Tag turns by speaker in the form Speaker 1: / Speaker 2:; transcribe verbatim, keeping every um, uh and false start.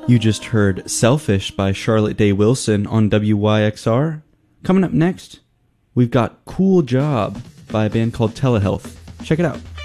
Speaker 1: You just heard Selfish by Charlotte Day Wilson on W Y X R. Coming up next, we've got Cool Job by a band called Telehealth. Check it out.